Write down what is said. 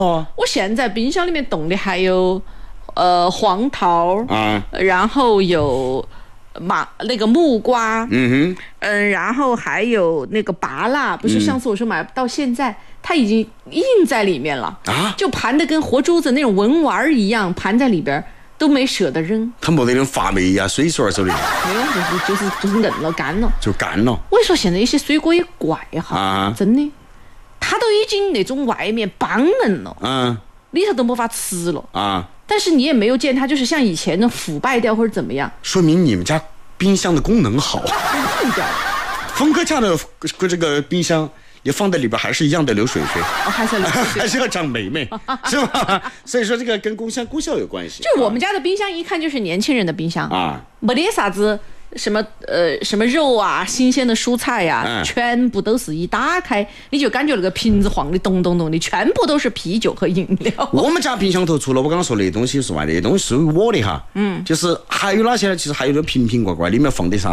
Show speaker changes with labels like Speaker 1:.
Speaker 1: 哦，
Speaker 2: 我现在冰箱里面冻的还有黄桃
Speaker 1: 啊，
Speaker 2: 然后有那个木瓜，然后还有那个芭乐，不是上次我说买到现在它已经印在里面了
Speaker 1: 啊，
Speaker 2: 就盘的跟活珠子那种文玩一样，盘在里边都没舍得扔。
Speaker 1: 它没得那种发霉呀、水水手的，
Speaker 2: 没有，就是硬了干了，
Speaker 1: 就干了。
Speaker 2: 我跟你说，现在有些水果也怪哈，
Speaker 1: 啊
Speaker 2: 真的，它都已经那种外面邦嫩了，里头都没法吃了
Speaker 1: 啊。
Speaker 2: 但是你也没有见它就是像以前的腐败掉或者怎么样，
Speaker 1: 说明你们家冰箱的功能好。峰哥家的这个冰箱也放在里边，还是一样的流水水，还是要长霉霉，是吧？所以说这个跟功效有关系。
Speaker 2: 就我们家的冰箱一看就是年轻人的冰箱
Speaker 1: 啊，
Speaker 2: 没得啥子什么肉啊、新鲜的蔬菜呀、全部都是一打开你就感觉那个瓶子晃的咚咚咚的，全部都是啤酒和饮料。
Speaker 1: 我们家冰箱头除了我刚刚说那东西之外，那些东西属于我的哈，就是还有哪些呢？其实还有点瓶瓶罐罐，里面放的啥？